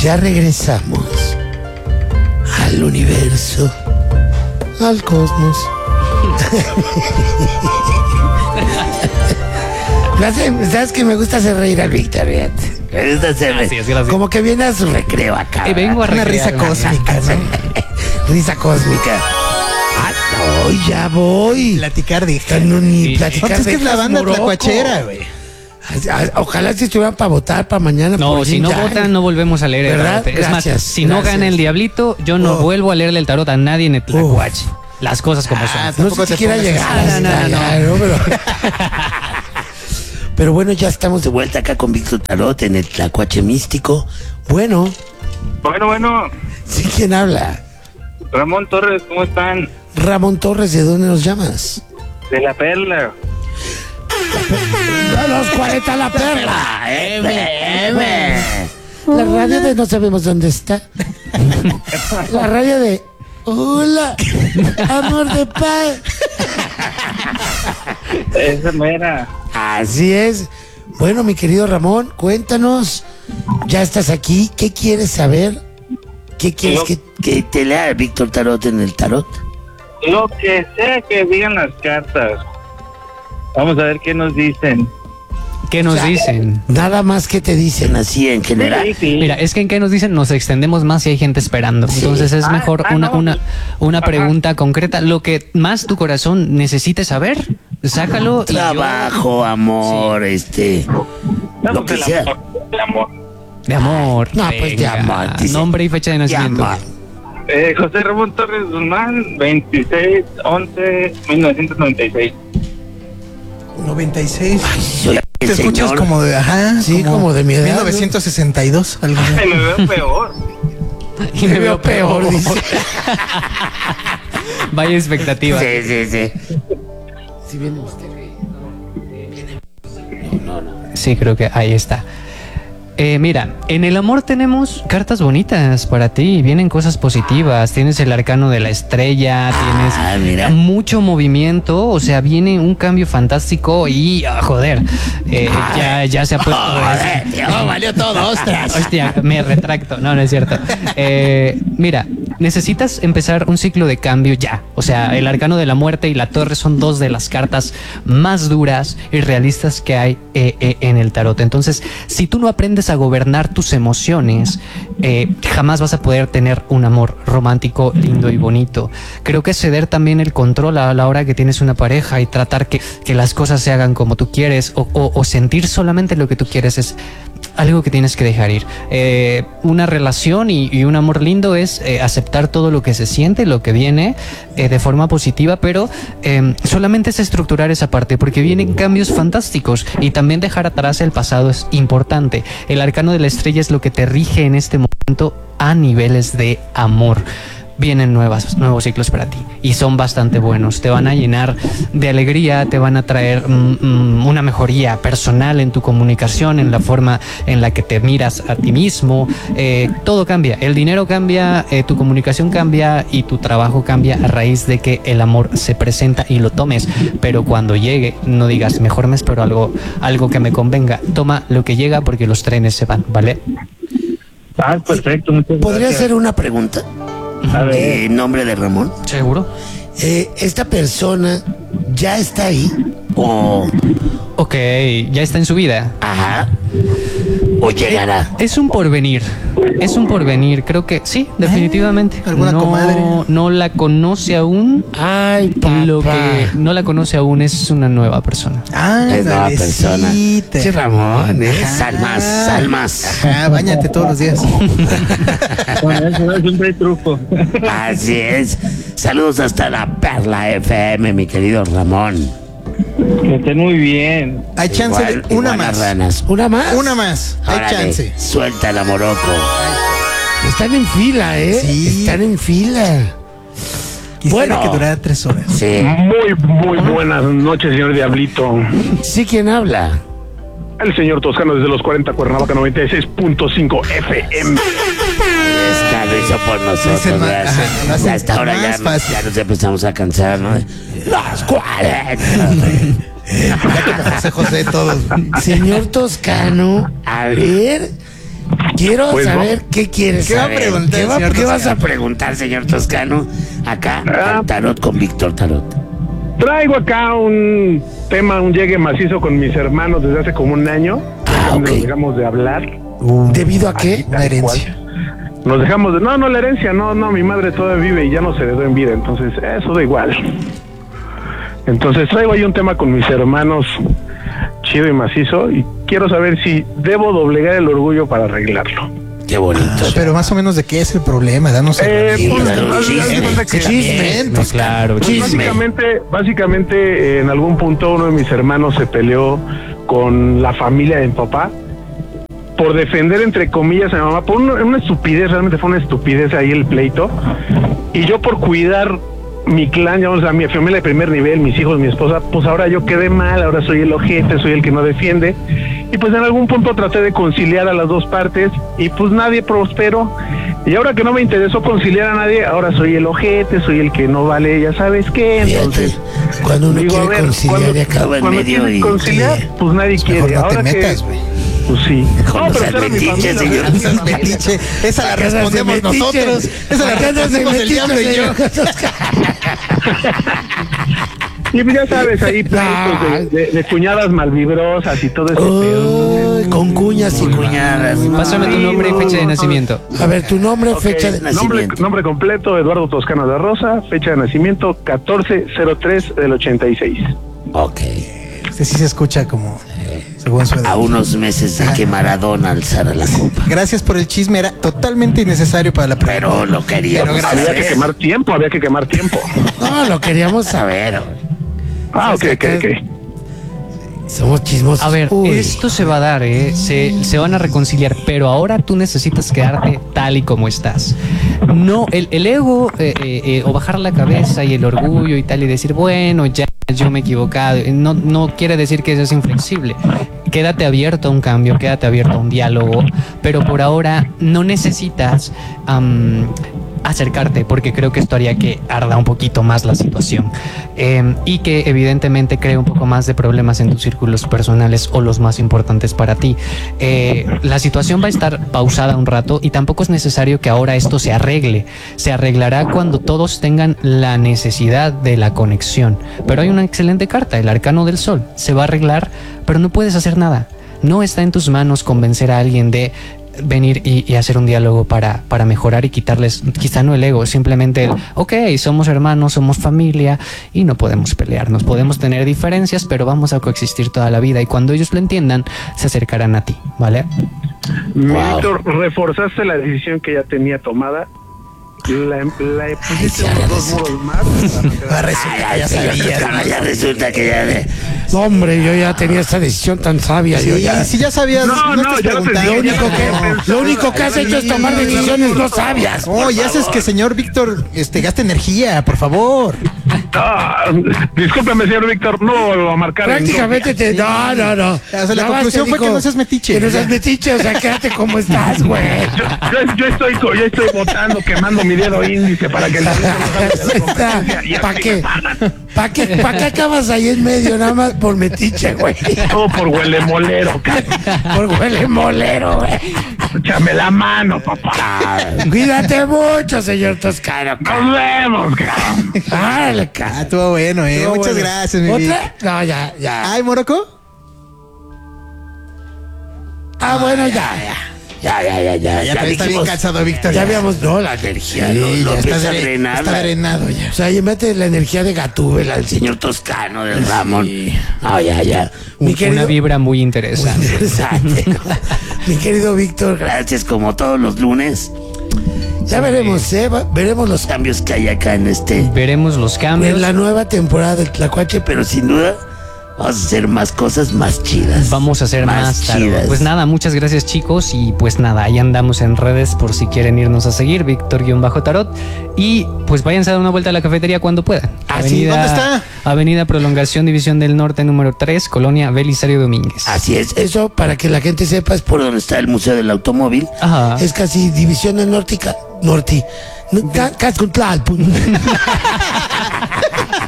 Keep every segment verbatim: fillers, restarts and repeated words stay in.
Ya regresamos al universo, al cosmos. ¿Sabes que me gusta hacer reír al Víctor? Me gusta hacer reír. Gracias, gracias. Como que viene a su recreo acá. Eh, vengo a una recrear risa una cósmica, ¿no? Risa cósmica. Ah, no, ya voy. Platicar de hija. No, ni Sí, platicar No, es que de es la hijas banda Morocco. tlacuachera, güey. Ojalá si estuvieran para votar para mañana. No, por si fin no ya. votan, no volvemos a leer el ¿Verdad? tarot. Es más, Gracias, si no gracias. gana el diablito, yo no Oh. vuelvo a leerle el tarot a nadie en el Tlacuache. Las cosas como Ah, son. No Tampoco sé si te quiera pongas llegar así. hasta No, no, no, allá, ¿no? Pero... Pero bueno, ya estamos de vuelta acá con Víctor Tarot en el Tlacuache Místico. Bueno, Bueno, bueno, ¿sí quién habla? Ramón Torres, ¿cómo están? Ramón Torres, ¿de dónde nos llamas? De La Perla. A los cuarenta La Perla. M, M. La radio de no sabemos dónde está. La radio de hola, amor de paz. Esa mera. Así es. Bueno, mi querido Ramón, cuéntanos. Ya estás aquí. ¿Qué quieres saber? ¿Qué quieres Lo- que, que te lea Víctor Tarot en el tarot? Lo que sea que digan las cartas. Vamos a ver qué nos dicen. ¿Qué nos dicen? Nada más que te dicen así en general. Sí, sí. Mira, es que en qué nos dicen nos extendemos más si hay gente esperando. Entonces es Ah, mejor ah, una, no. una, una Ajá. pregunta concreta. Lo que más tu corazón necesite saber, sácalo. y yo- Trabajo, amor, este. No, Lo que del sea. amor, del amor. De amor. No, pues de venga. amor, dice. Nombre y fecha de De nacimiento. amor. Eh, José Ramón Torres Guzmán, veintiséis once mil novecientos noventa y seis. noventa y seis. Ay, soy Te el escuchas señor. como de, ajá, Sí, como de mi edad, mil novecientos sesenta y dos, algo así. Ay, me veo peor. Y me veo peor. dice. Vaya expectativa. Sí, sí, sí. Si viene usted. No, no, no. Sí, creo que ahí está. Eh, mira, en el amor tenemos cartas bonitas para ti, vienen cosas positivas, tienes el arcano de la estrella, Ah, tienes mira. mucho movimiento, o sea, viene un cambio fantástico y, ah, joder, eh, ya, ya se ha puesto... Joder, tío, valió todo, ostras. Hostia, me retracto. No, no es cierto. Eh, mira, necesitas empezar un ciclo de cambio ya. O sea, el arcano de la muerte y la torre son dos de las cartas más duras y realistas que hay eh, eh, en el tarot. Entonces, si tú no aprendes a gobernar tus emociones, eh, jamás vas a poder tener un amor romántico, lindo y bonito. Creo que ceder también el control a la hora que tienes una pareja y tratar que, que las cosas se hagan como tú quieres o, o, o sentir solamente lo que tú quieres es algo que tienes que dejar ir. Eh, una relación y, y un amor lindo es eh, aceptar todo lo que se siente, lo que viene eh, de forma positiva, pero eh, solamente es estructurar esa parte porque vienen cambios fantásticos y también dejar atrás el pasado es importante. El arcano de la estrella es lo que te rige en este momento a niveles de amor. Vienen nuevas, nuevos ciclos para ti y son bastante buenos. Te van a llenar de alegría, te van a traer mm, mm, una mejoría personal en tu comunicación, en la forma en la que te miras a ti mismo. Eh, todo cambia, el dinero cambia, eh, tu comunicación cambia y tu trabajo cambia a raíz de que el amor se presenta y lo tomes. Pero cuando llegue, no digas, mejor me espero algo, algo que me convenga. Toma lo que llega porque los trenes se van, ¿vale? Ah, perfecto, muchas ¿Podría gracias. hacer una pregunta? A ver. Eh, ¿En nombre de Ramón? ¿Seguro? Eh, ¿Esta persona ya está ahí? ¿O...? Ok, ya está en su vida. Ajá. ¿O llegará? Es un porvenir, es un porvenir, creo que sí, definitivamente. ¿Alguna no, comadre? No la conoce aún. Ay, papá. Lo que no la conoce aún es una nueva persona. Ah, Es nueva persona. dalecita. Sí, Ramón, ¿eh? Ajá. Salmas, salmas. Ajá, báñate todos los días. Bueno, eso siempre hay truco. Así es. Saludos hasta la Perla F M, mi querido Ramón. Que estén muy bien. Hay chance Igual- de una igual las más. ranas. ¿Una más? Una más. Hay Órale, chance. Suéltala, Morocco. Están en fila, ¿eh? Sí. Están en fila. Quisiera Bueno. que durara tres horas. Sí. Muy, muy buenas noches, señor Diablito. Sí, ¿quién habla? El señor Toscano desde los cuarenta, Cuernavaca noventa y seis punto cinco F M. Está, lo hizo por nosotros. Es el más- ¿verdad? ajá, lo hace Hasta ahora ya, más fácil. ya nos empezamos a cansar, ¿no? Los cuarenta. Ya como José José todos. Señor Toscano, a ver, Quiero Pues, saber qué quieres ¿Qué va a saber. preguntar, ¿Qué, va- señor qué vas a Toscano? preguntar, señor Toscano? Acá, Ah. al Tarot con Víctor Tarot. Traigo acá un tema, un llegue macizo con mis hermanos desde hace como un año. Ah, ok. Nos dejamos de hablar. ¿Debido a qué? Una herencia. Nos dejamos de... No, no, la herencia, no, no, mi madre todavía vive y ya no se heredó en vida, entonces eso da igual. Entonces traigo ahí un tema con mis hermanos, chido y macizo, y quiero saber si debo doblegar el orgullo para arreglarlo. Qué bonito. Ah, pero más o menos de qué es el problema, danos Eh, Sí, pues, claro, haz- haz de chisme, cuenta que- chisme. No, claro, Pues chisme. básicamente, básicamente eh, en algún punto uno de mis hermanos se peleó con la familia de mi papá por defender entre comillas a mi mamá, por una, una estupidez, realmente fue una estupidez ahí el pleito, y yo por cuidar mi clan, digamos, a mi familia de primer nivel, mis hijos, mi esposa, pues ahora yo quedé mal, ahora soy el ojete, soy el que no defiende, y pues en algún punto traté de conciliar a las dos partes, y pues nadie prosperó, y ahora que no me interesó conciliar a nadie, ahora soy el ojete, soy el que no vale, ya sabes qué, entonces... Fíjate, cuando uno digo, a quiere ver, conciliar cuando- y acaba en cuando medio quieres y... conciliar, sí. pues nadie Mejor quiere, no te ahora metas, que... güey. Pues sí. Mejor no pero seas era mi metiche, familia, señor. ¿verdad? Metiche, esa la Acá andas de respondemos metiche. nosotros. Esa la Acá andas de respondemos el metiche, diablo y yo. señor. Y pues ya sabes, ahí pleitos de, de, de cuñadas malvibrosas y todo ese pedo. Uy, con cuñas y cuñadas. Pásame tu nombre y fecha de nacimiento. A ver, tu nombre, Ok, fecha de nombre, nacimiento. nombre completo, Eduardo Toscano de Rosa, fecha de nacimiento catorce cero tres del ochenta y seis. Ok. Este sí se escucha como según su edad. A unos meses de que Maradona alzara la copa. Gracias por el chisme, era totalmente innecesario para la pregunta. Pero lo queríamos Pero Había que saber. quemar tiempo, había que quemar tiempo. No, lo queríamos saber. Ah, ok, ok, ok. Somos chismosos. A ver, Uy. esto se va a dar, ¿eh? Se, se van a reconciliar, pero ahora tú necesitas quedarte tal y como estás. No, el, el ego eh, eh, eh, o bajar la cabeza y el orgullo y tal y decir, bueno, ya yo me he equivocado, eh, no, no quiere decir que eso es inflexible. Quédate abierto a un cambio, quédate abierto a un diálogo, pero por ahora no necesitas am, acercarte, porque creo que esto haría que arda un poquito más la situación eh, y que evidentemente cree un poco más de problemas en tus círculos personales o los más importantes para ti. Eh, la situación va a estar pausada un rato y tampoco es necesario que ahora esto se arregle. Se arreglará cuando todos tengan la necesidad de la conexión. Pero hay una excelente carta, el Arcano del Sol. Se va a arreglar, pero no puedes hacer nada. No está en tus manos convencer a alguien de venir y, y hacer un diálogo para, para mejorar y quitarles, quizá no el ego, simplemente el, ok, somos hermanos, somos familia y no podemos pelearnos, podemos tener diferencias, pero vamos a coexistir toda la vida y cuando ellos lo entiendan, se acercarán a ti, ¿vale? Wow. Víctor, reforzaste la decisión que ya tenía tomada. La, la pusiste Ay, unos ya dos res- muros más. Ah, resulta, ya sabías. Ya, ya resulta que ya de... No, hombre, yo ya tenía esta decisión tan sabia. yo Sí, ya... si ya sabías, No, no, no, estés ya lo preguntando. Lo único ya que, lo único que has hecho es tomar decisiones no sabias. No, ya haces que señor Víctor este, gaste energía, por favor. Ah, discúlpeme, señor Víctor, no vuelvo a marcar. en Prácticamente te... No, no, no. O sea, la Ya conclusión basta, fue que dijo, no seas metiche. Que no seas metiche, o sea, quédate como estás, güey. Yo, yo, yo estoy, co- yo estoy votando, quemando mi dedo índice para que el delito no salga de la competencia y ¿Para así qué? me pagan. ¿Para qué, ¿Para qué acabas ahí en medio nada más por metiche, güey? Todo por huele molero, Por huele molero, güey. échame la mano, papá. Cuídate mucho, señor Toscano. Nos vemos, cabrón. Dale, Ah, cara. estuvo bueno, eh. Muchas gracias, mi Vic. ¿Otra? No, ya, ya. Ay, Morocco. Ah, bueno, ya, ya. Ya, ya, ya, ya. Ya, también está bien dijimos- cansado, Víctor. Ya ya. habíamos, no, la energía, Sí, lo, lo ya está, empieza a dre- drenar. está drenado ya. O sea, y mete la energía de Gatúbela, el señor Toscano, del Ramón. No, ya, ya. Mi Una querido... vibra muy interesante. Interesante, ¿no? Mi querido Víctor, gracias como todos los lunes. Ya veremos, ¿eh? Va- veremos los cambios que hay acá en este... Veremos los cambios. En la nueva temporada del Tlacuache, pero sin duda vamos a hacer más cosas más chidas. Vamos a hacer más, tarde. chidas. Pues nada, muchas gracias chicos y pues nada, ahí andamos en redes por si quieren irnos a seguir, Víctor-Tarot y pues váyanse a dar una vuelta a la cafetería cuando puedan. Ah, sí, ¿dónde está? Avenida Prolongación División del Norte número tres, Colonia Belisario Domínguez. Así es, eso para que la gente sepa es por donde está el Museo del Automóvil. Ajá. Es casi División del Norte y Ca- Norte. No, Ca- Cascutlalpu.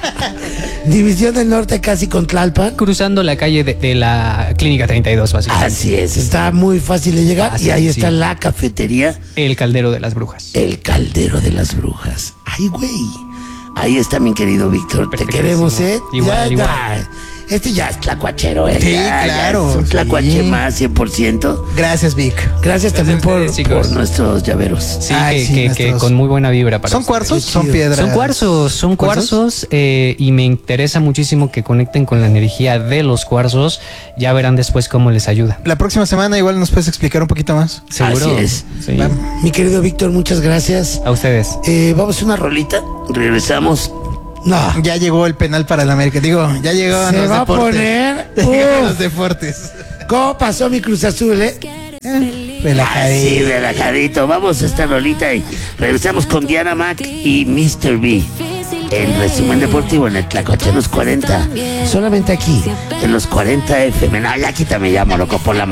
División del Norte, casi con Tlalpan. Cruzando la calle de, de la Clínica treinta y dos, básicamente. Así es, está muy fácil de llegar. Fácil, y ahí sí. está la cafetería, El Caldero de las Brujas. El Caldero de las Brujas. Ay, güey. Ahí está mi querido Víctor. Te Perfectísimo. queremos, ¿eh? Igual, Ya, igual. ya. Este ya es tlacuachero, ¿eh? Sí, Ya, ya claro, es un tlacuache sí. más, cien por ciento. Gracias, Vic. Gracias también por, ustedes, chicos. por nuestros llaveros. Sí, Ay, que, sí, que- que nuestros- con muy buena vibra para ¿Son ustedes. cuarzos? Qué Son chido. piedras. Son cuarzos, son cuarzos, eh, y me interesa muchísimo que conecten con la energía de los cuarzos. Ya verán después cómo les ayuda. La próxima semana igual nos puedes explicar un poquito más. Seguro. Así es. Sí. Va. Mi querido Víctor, muchas gracias. A ustedes. Eh, vamos a una rolita. Regresamos. No. Ya llegó el penal para el América. Digo, ya llegó Se los va a deportes. poner. Ya llegaron Uf. los deportes. ¿Cómo pasó mi Cruz Azul, eh? Relajadito. Así, relajadito. Vamos a esta rolita y regresamos con Diana Mac y mister B. El resumen deportivo en el Tlacoche Los cuarenta. Solamente aquí, en los cuarenta F M. No, ya quítame, llamo loco por la